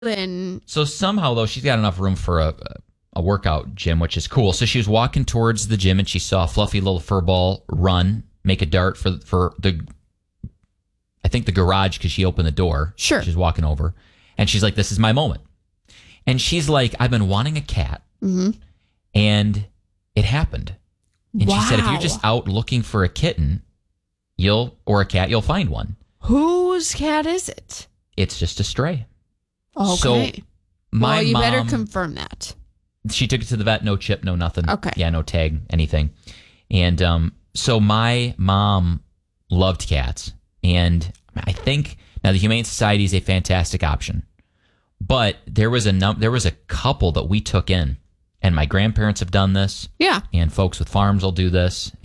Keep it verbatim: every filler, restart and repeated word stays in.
And So somehow, though, she's got enough room for a, a workout gym, which is cool. So she was walking towards the gym and she saw a fluffy little fur ball run, make a dart for for the, I think the garage, because she opened the door. Sure. She's walking over and she's like, this is my moment. And she's like, I've been wanting a cat. Mm-hmm. And it happened. And wow. she said, if you're just out looking for a kitten, you'll or a cat, you'll find one. Whose cat is it? It's just a stray. Okay. So my well, you mom, better confirm that. She took it to the vet, no chip, no nothing. Okay. Yeah, no tag, anything. And um, so my mom loved cats. And I think now the Humane Society is a fantastic option. But there was a num- there was a couple that we took in. And my grandparents have done this. Yeah. And folks with farms will do this.